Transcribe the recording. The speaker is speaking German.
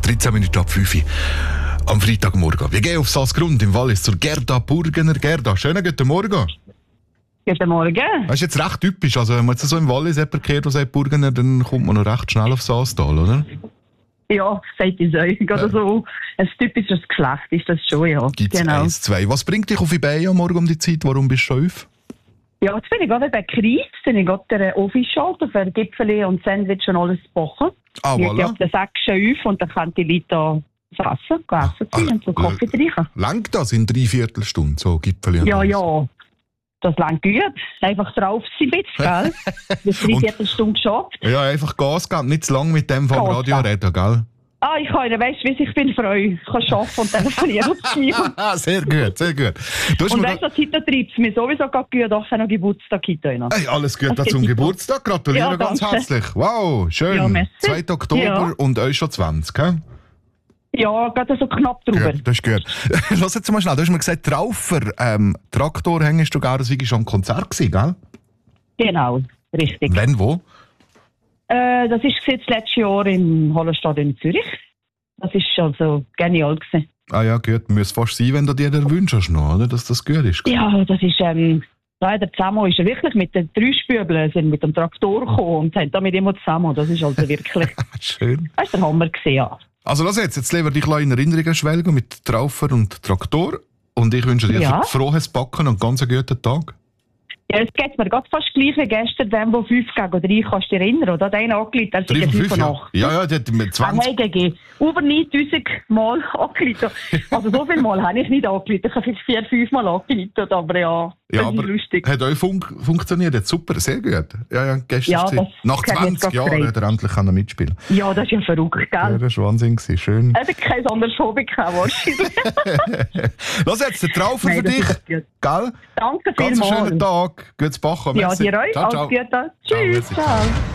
13 Minuten ab 5 Uhr am Freitagmorgen. Wir gehen auf Salzgrund im Wallis zur Gerda Burgener. Gerda, schönen guten Morgen. Guten Morgen. Das ist jetzt recht typisch. Also, wenn man jetzt so im Wallis jemanden kennt, der sagt Burgener, dann kommt man noch recht schnell auf Salztal, oder? Ja, sagt es euch. Gerade so ein typisches Geschlecht ist das schon, ja. Gibt's genau. 1, 2. Was bringt dich auf Iberia morgen um die Zeit? Warum bist du schon auf? Ja, jetzt bin ich gerade bei Kreis, bin ich gerade der Office-Schalter für Gipfeli und Sandwich und alles backen. Ah, Ich gehe voilà. auf den Sack schon auf und dann können die Leute da was essen sein und so Kaffee trinken. Langt das in 3/4 Stunde, so Gipfeli? und Ja, alles? ja. Das langt gut. Einfach drauf sein, bitte, gell? Das 3/4 Stunde geschafft. Ja, einfach Gas geben, nicht zu lange mit dem vom Gas Radio geben. reden, gell? Ah, ich kann, weißt du, ich bin Frau. Ich kann arbeiten und telefonieren auf mich. Sehr gut, sehr gut. Du hast Und mir weißt du, heute treibt es mir sowieso gerade gut, auch noch Geburtstag heute. hey, alles Gute Das zum geht Geburtstag. Gratuliere Ja, ganz danke. herzlich. Wow, schön. Ja, merci. 2. Oktober Ja. und euch schon 20, gell? Ja, gerade so knapp drüber. Gut, das ist gut. Lass jetzt mal schnell, du hast mir gesagt, Traufer, Traktor hängst du gar, das war schon ein Konzert gewesen, gell? Genau, richtig. Wenn, wo? Das ist das letzte Jahr im Hallenstadion in Zürich. Das ist also genial gewesen. Ah ja, gut, muss fast sein, wenn du dir den wünschst noch, oder? Dass das gut ist. Ja, das ist, der Zamo ist ja wirklich mit den 3 Spübeln sind mit dem Traktor gekommen und haben damit immer zusammen. Das ist also wirklich, Schön. das ist der Hammer gewesen, ja. Also lass jetzt lieber dich in Erinnerungen schwelgen mit Traufer und Traktor. Und ich wünsche dir Ja. frohes Backen und ganz einen guten Tag. Ja, es geht mir gerade fast gleich wie gestern, dem, der 5 gegen 3, kannst du dich erinnern, oder? Der eine angeleitet, der 3 ist von 5 5, ja. Ja, der hat mit 20. Nein, gegen über 9000 Mal angeleitet. Also so viel Mal habe ich nicht angeleitet. Ich habe vielleicht 4, 5 Mal angeleitet, aber ja, Ja, das aber ist lustig. hat euch funktioniert? Jetzt super, sehr gut. Ja, gestern Ja, ist das nach hat mich 20 gerade Jahren gefreut. hat er endlich mitspielen. Ja, das ist ja verrückt, Ja, gell? das war Wahnsinn, gewesen. Schön. Er hat kein anderes Hobby gehabt, wahrscheinlich. Lass jetzt den Traufer Nein, für das dich, ist gut. gell? Danke Ganz einen schönen vielmals. Tag. Gutes Bachen. Ja, Merci. dir euch. Ciao, Alles ciao. Gute. Ciao, Tschüss. merci. Ciao.